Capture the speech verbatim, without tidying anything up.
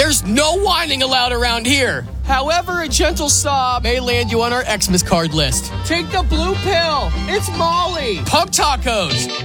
There's no whining allowed around here. However, a gentle sob may land you on our Xmas card list. Take the blue pill. It's Molly. Pug tacos.